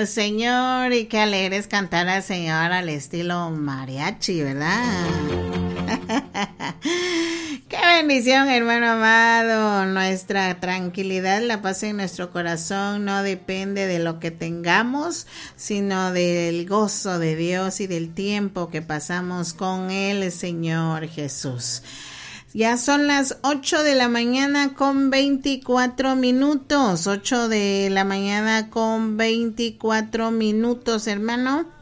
al Señor y qué alegre es cantar al Señor al estilo mariachi, ¿verdad? Qué bendición, hermano amado. Nuestra tranquilidad, la paz en nuestro corazón no depende de lo que tengamos, sino del gozo de Dios y del tiempo que pasamos con el Señor Jesús. Ya son las 8 de la mañana con 24 minutos. 8 de la mañana con 24 minutos, hermano.